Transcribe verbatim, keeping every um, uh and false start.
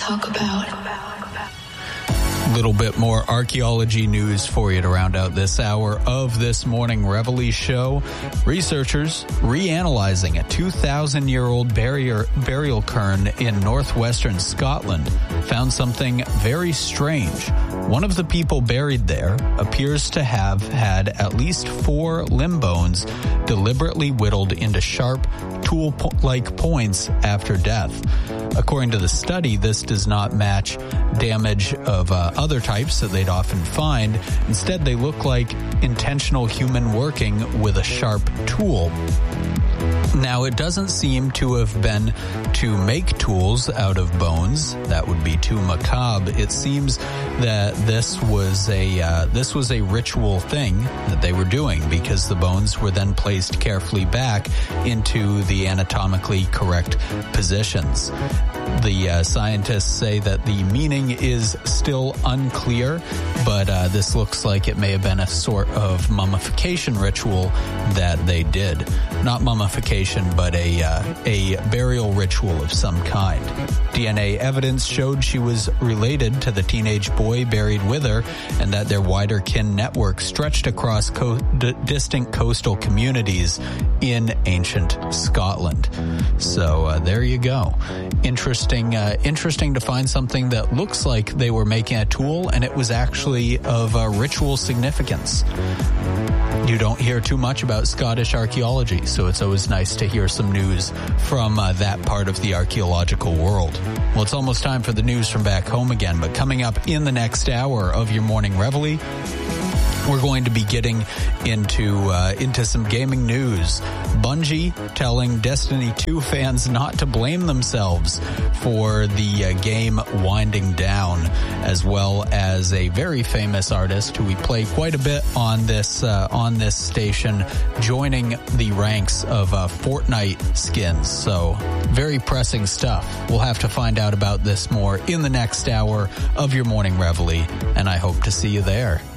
talk about. A little bit more archaeology news for you to round out this hour of This Morning Reveille show. Researchers reanalyzing a two thousand year old burial, burial cairn in northwestern Scotland found something very strange. One of the people buried there appears to have had at least four limb bones deliberately whittled into sharp, tool-like points after death. According to the study, this does not match damage of uh, other types that they'd often find. Instead, they look like intentional human working with a sharp tool. Now, it doesn't seem to have been to make tools out of bones. That would be too macabre. It seems that this was a uh, this was a ritual thing that they were doing, because the bones were then placed carefully back into the anatomically correct positions. The uh, scientists say that the meaning is still unclear, but uh, this looks like it may have been a sort of mummification ritual that they did. Not mummification, but a uh, a burial ritual of some kind. D N A evidence showed she was related to the teenage boy buried with her, and that their wider kin network stretched across co- d- distant coastal communities in ancient Scotland. So uh, there you go. Interesting, uh, interesting to find something that looks like they were making a tool, and it was actually of uh, ritual significance. You don't hear too much about Scottish archaeology, so it's always nice to hear some news from uh, that part of the archaeological world. Well, it's almost time for the news from back home again, but coming up in the next hour of your morning reveille, we're going to be getting into uh, into some gaming news. Bungie telling Destiny two fans not to blame themselves for the uh, game winding down, as well as a very famous artist who we play quite a bit on this uh, on this station joining the ranks of uh, Fortnite skins. So very pressing stuff. We'll have to find out about this more in the next hour of your morning reveille, and I hope to see you there.